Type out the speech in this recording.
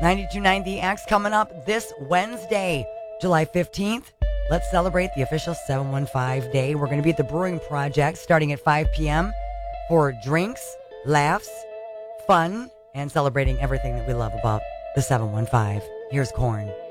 92.9 The X coming up this Wednesday, July 15th. Let's celebrate the official 715 day. We're going to be at the Brewing Project starting at 5 p.m. for drinks, laughs, fun, and celebrating everything that we love about the 715. Here's Korn.